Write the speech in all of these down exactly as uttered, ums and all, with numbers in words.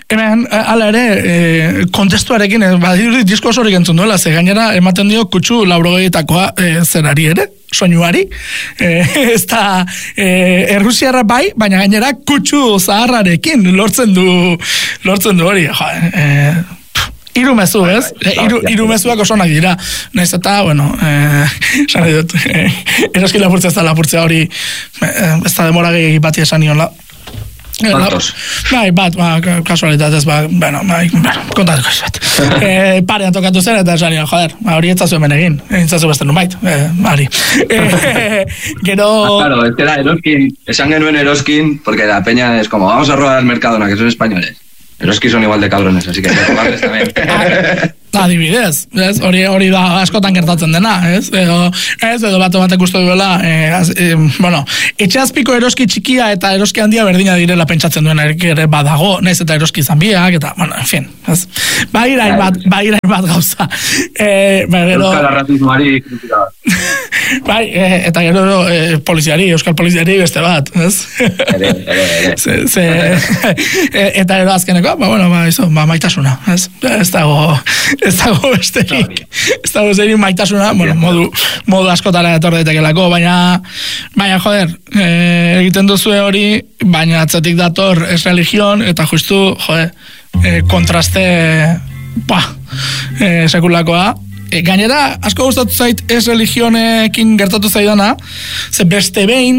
Hemen, ala ere, e, kontestuarekin, e, badirudi disko osorik entzun duela, ze gainera ematen dio kutsu laurogeitakoa e, zerari ere, soinuari, e, ez da e, errusiarra bai, baina gainera kutsu zaharrarekin lortzen du, lortzen du hori, jo, e, Iru mezu, ez? Iru, iru mezuak oso nahi dira. Naiz eta, bueno, eh, esan dut, eh, eroski lapurtzea ez da lapurtzea hori, eh, ez da demora gehiagik bati esan niola. Quantos? Bai, bat, ba, kasualitatez, ba, bueno, bai, bueno, kontatuko ez bat. eh, parean tokatu zen, eta esan niola, joder, ba, hori etzazu hemen egin, etzazu beste numait, eh, ari. Eh, gero... Ah, claro, ez da, eroskin, esan genuen eroskin, porque la peña es como, vamos a robar al Mercadona, que son españoles. Pero es que son igual de cabrones, así que hay que robarles también. Adibidez, ez? Hori hori da askotan gertatzen dena, ez? Edo, ez, edo batu batek uste duela, eh, az, eh, bueno, etxeazpiko eroski txikia eta eroski handia berdina direla pentsatzen duen ere badago, naiz eta eroski zanbiak, eta, bueno, en fin, ez? Bagira bat, bagira bat gauza. Eh, ba, gero... Euskal arrazismoari kritika bat. Bai, eh, eta gero eh, poliziari, euskal poliziari beste bat, ez? Ere, ere, ere. Ze, ze, eta gero azkeneko, ba, bueno, ba, izo, ba, maitasuna, ez? Ez dago... Ez dago besterik, ez dago besterik maitasuna, bueno, modu, modu askotara etor daitekelako, baina, baina, joder, e, egiten duzue hori, baina atzetik dator ez religion, eta justu, joder, e, kontraste, ba, e, sekulakoa. E, gainera, asko gustatu zait ez religionekin gertatu zaidana, ze beste behin,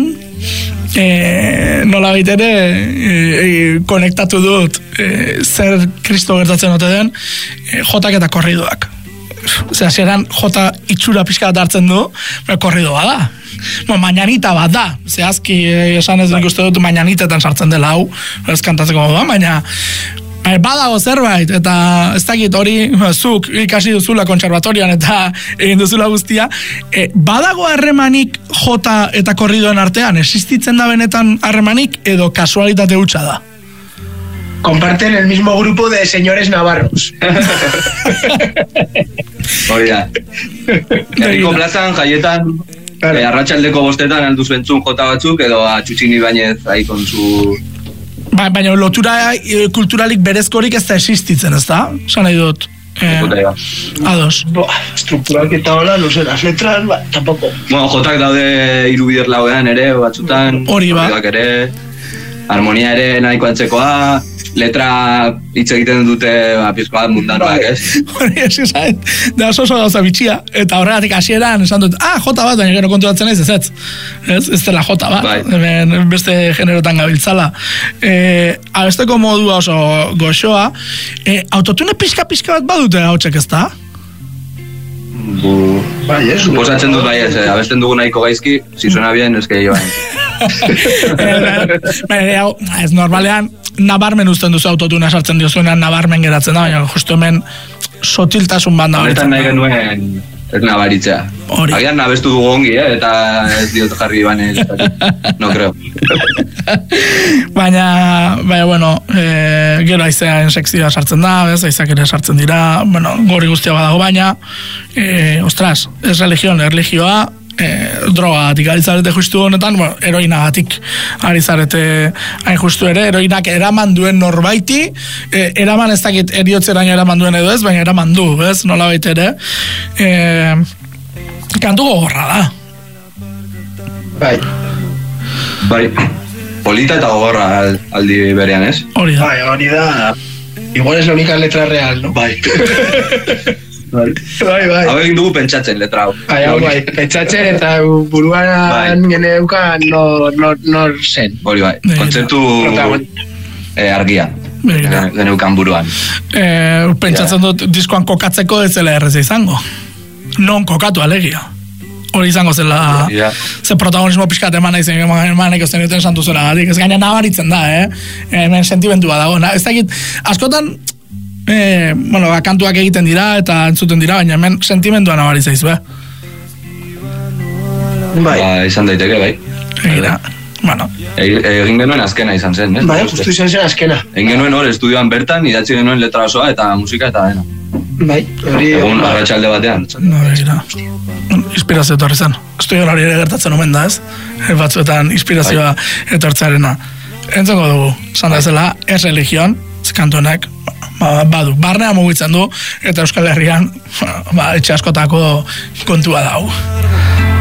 e, nola baitere, e, e, konektatu dut e, zer Kristo gertatzen ote den, e, jotak eta korridoak. Osea, zeran jota itxura pixka bat hartzen du, pero korridoa da. Bueno, mañanita bat da. Zehazki esan ez dut uste dut mañanitetan sartzen dela hau, ez kantatzeko moduan, baina badago zerbait, eta ez dakit hori, zuk ikasi duzula kontserbatorian eta egin duzula guztia, e, badago harremanik jota eta korridoen artean, existitzen da benetan harremanik edo kasualitate hutsa da? Comparten el mismo grupo de señores navarros. Hori da. Herriko plazan, jaietan, eh, arratsaldeko bostetan alduz bentzun jota batzuk, edo atxutxini bainez ahikon zu... Ba, baina lotura e, kulturalik berezkorik ez da existitzen, ez da? Zan nahi dut. Eh, ados. Estrukturak eta hola, no sé, las letras, ba, tampoco. Bueno, jotak daude hiru bider lauean ere, batzutan. Hori ba. Ere, harmonia ere nahiko antzekoa, letra hitz egiten dute ba, pizko bat mundanoak, ez? Hori, ez esan, da oso oso gauza bitxia, eta horregatik hasieran esan dut, ah, jota bat, baina gero konturatzen naiz ez ez, ez, ez dela jota bat, bai. Hemen beste generotan gabiltzala. E, abesteko modua oso goxoa, e, autotune pixka-pixka bat badute hautsek ez da? Bu... Bai, ez. Suposatzen dut bai ez, eh, abesten dugu nahiko gaizki, si suena bien, es que joan. Ez normalean, nabarmen uzten duzu autotuna sartzen diozuenan, nabarmen geratzen da, baina justu hemen sotiltasun bat nabaritzen. Honetan nahi genuen ez nabaritzea. Agian nabestu dugu ongi, eh? Eta ez diot jarri bane, no creo. Baina, baina, bueno, e, gero aizean sekzioa sartzen da, bez, aizak ere sartzen dira, bueno, gori guztia badago, baina, e, ostras, ez religion, erligioa, E, drogatik ari zarete justu honetan, bueno, heroinagatik ari zarete hain justu ere, heroinak eraman duen norbaiti, e, eraman ez dakit eriotzeraino eraman duen edo ez, baina eraman du, ez, nola baita ere, e, kantu gogorra da. Bai. Bai, polita eta gogorra aldi berean, ez? Hori da. Bai, hori da, igual es la única letra real, no? Bai. Bai, bai. Hau egin dugu pentsatzen letra hau. Bai, hau bai, pentsatzen eta buruan geneukan no, no, no zen. Hori bai, kontzeptu eh, argia. Geneukan buruan. Eh, pentsatzen dut diskoan kokatzeko ez zela erreza izango. Non kokatu alegia. Hori izango zela, yeah. Ze protagonismo pixkat emana izan, emanek ez denuten santu zela gatik. Ez gaina nabaritzen da, eh? Hemen sentimentua dago. Ez dakit, askotan, E, bueno, kantuak egiten dira eta entzuten dira, baina hemen sentimentua nabari zaiz, be? Bai. Ba, izan daiteke, bai. Egira, bueno. E, egin genuen azkena izan zen, ez? Bai, justu izan zen azkena. Egin genuen hor, estudioan bertan, idatzi genuen letra osoa eta musika eta dena. Bai, hori... Egun arratsalde batean. No, egira. Inspirazio etorri zen. Estudioan hori ere gertatzen omen da, ez? Batzuetan inspirazioa etortzarena. Entzengo dugu, zanda ezela, ez religion, kantonak, ba, badu, barnea mugitzen du, eta Euskal Herrian, ba, etxe askotako kontua dau.